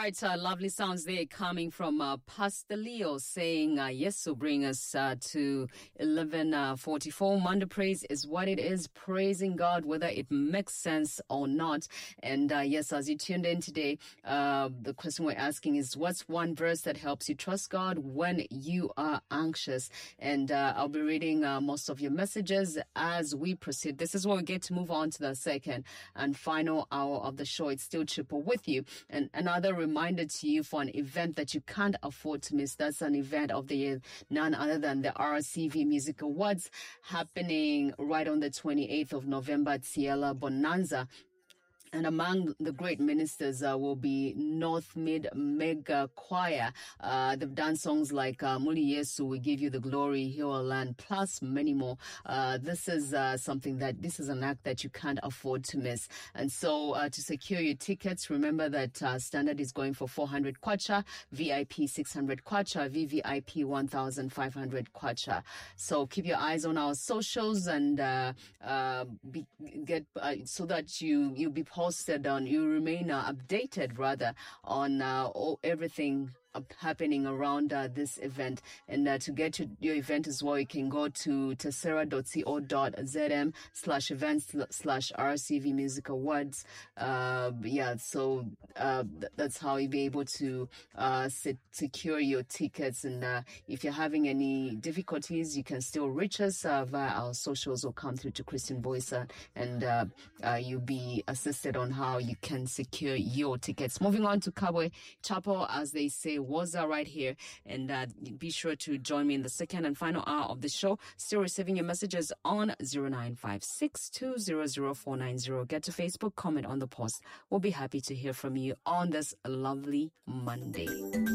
right, lovely sounds there coming from Pastor Leo saying yes to bring us to 11:44. Monday Praise is what it is, praising God whether it makes sense or not. And yes, as you tuned in today, the question we're asking is, what's one verse that helps you trust God when you are anxious? And I'll be reading most of your messages as we proceed. This is where we get to move on to the second and final hour of the show. It's still Triple with you. And another reminder to you for an event that you can't afford to miss. That's an event of the year, none other than the RCV Music Awards, happening right on the 28th of November at Ciela Bonanza. And among the great ministers will be North Mid Mega Choir. They've done songs like Muli Yesu, We Give You the Glory, Heal Our Land, plus many more. This is this is an act that you can't afford to miss. And so to secure your tickets, remember that standard is going for 400 kwacha, VIP 600 kwacha, VVIP 1,500 kwacha. So keep your eyes on our socials and so that you'll be posted on, you remain updated rather on everything happening around this event. And to get to your event as well, you can go to tessera.co.zm/events/RCV Music Awards. That's how you'll be able to secure your tickets. And if you're having any difficulties, you can still reach us via our socials or come through to Christian Voice and you'll be assisted on how you can secure your tickets. Moving on to Kabwe Chapel, as they say, Waza right here. And be sure to join me in the second and final hour of the show. Still receiving your messages on 0956200490. Get to Facebook, comment on the post. We'll be happy to hear from you on this lovely Monday.